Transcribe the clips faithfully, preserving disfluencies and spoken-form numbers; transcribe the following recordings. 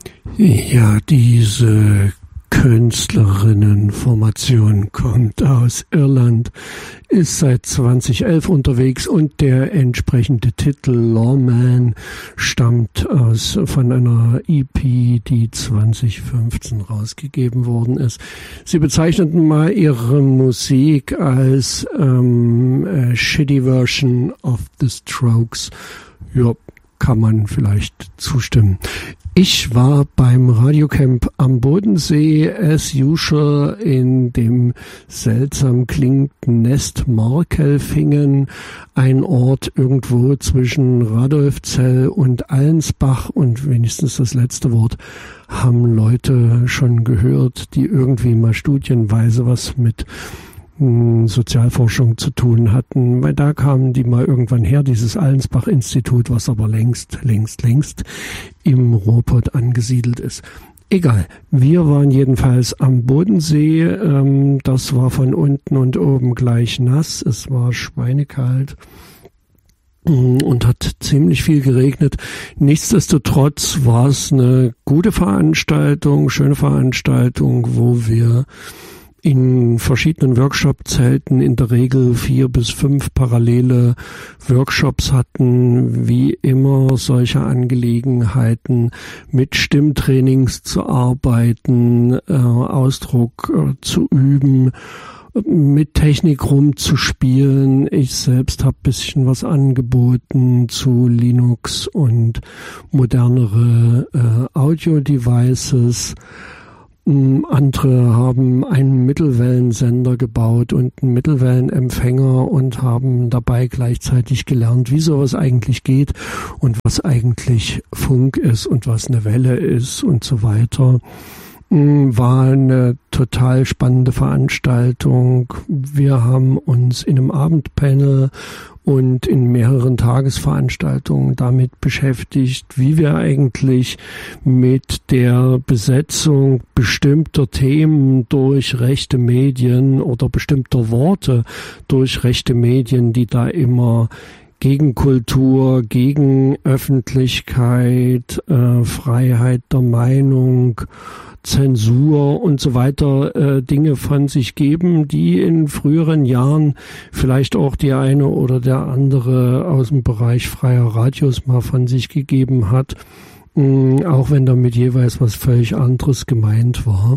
Ja, diese Künstlerinnenformation kommt aus Irland, ist seit zweitausendelf unterwegs und der entsprechende Titel Lawman stammt aus von einer E P, die zwanzig fünfzehn rausgegeben worden ist. Sie bezeichneten mal ihre Musik als ähm, a shitty version of the Strokes. Ja, kann man vielleicht zustimmen. Ich war beim Radiocamp am Bodensee, as usual, in dem seltsam klingenden Nest Markelfingen, ein Ort irgendwo zwischen Radolfzell und Allensbach, und wenigstens das letzte Wort haben Leute schon gehört, die irgendwie mal studienweise was mit Sozialforschung zu tun hatten, weil da kamen die mal irgendwann her, dieses Allensbach-Institut, was aber längst, längst, längst im Ruhrpott angesiedelt ist. Egal, wir waren jedenfalls am Bodensee, ähm, das war von unten und oben gleich nass, es war schweinekalt und hat ziemlich viel geregnet. Nichtsdestotrotz war es eine gute Veranstaltung, schöne Veranstaltung, wo wir in verschiedenen Workshop-Zelten in der Regel vier bis fünf parallele Workshops hatten, wie immer solche Angelegenheiten mit Stimmtrainings zu arbeiten, äh, Ausdruck äh, zu üben, mit Technik rumzuspielen. Ich selbst habe ein bisschen was angeboten zu Linux und modernere äh, Audio-Devices. Andere haben einen Mittelwellensender gebaut und einen Mittelwellenempfänger und haben dabei gleichzeitig gelernt, wie sowas eigentlich geht und was eigentlich Funk ist und was eine Welle ist und so weiter. War eine total spannende Veranstaltung. Wir haben uns in einem Abendpanel und in mehreren Tagesveranstaltungen damit beschäftigt, wie wir eigentlich mit der Besetzung bestimmter Themen durch rechte Medien oder bestimmter Worte durch rechte Medien, die da immer gegen Kultur, gegen Öffentlichkeit, äh, Freiheit der Meinung, Zensur und so weiter äh, Dinge von sich geben, die in früheren Jahren vielleicht auch die eine oder der andere aus dem Bereich freier Radios mal von sich gegeben hat, mh, auch wenn damit jeweils was völlig anderes gemeint war,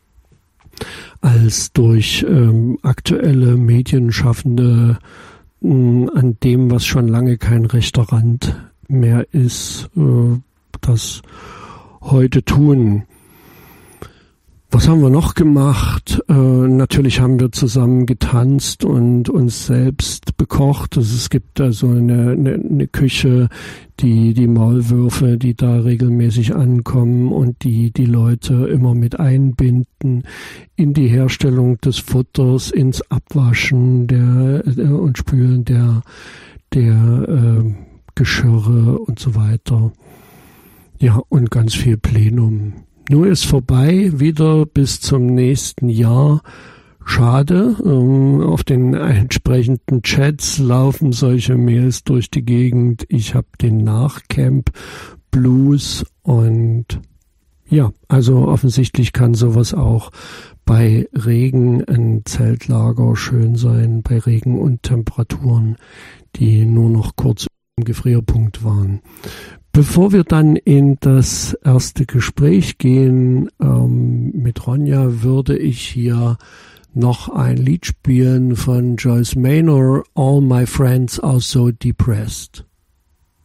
als durch ähm, aktuelle Medienschaffende mh, an dem, was schon lange kein rechter Rand mehr ist, äh, das heute tun. Was haben wir noch gemacht? Äh, natürlich haben wir zusammen getanzt und uns selbst bekocht. Also es gibt da so eine, eine, eine Küche, die die Maulwürfe, die da regelmäßig ankommen und die die Leute immer mit einbinden in die Herstellung des Futters, ins Abwaschen der, der und Spülen der der äh, Geschirre und so weiter. Ja, und ganz viel Plenum. Nur ist vorbei, wieder bis zum nächsten Jahr. Schade, ähm, auf den entsprechenden Chats laufen solche Mails durch die Gegend. Ich habe den Nachcamp Blues und ja, also offensichtlich kann sowas auch bei Regen ein Zeltlager schön sein, bei Regen und Temperaturen, die nur noch kurz im Gefrierpunkt waren. Bevor wir dann in das erste Gespräch gehen ähm, mit Ronja, würde ich hier noch ein Lied spielen von Joyce Manor, All My Friends Are So Depressed.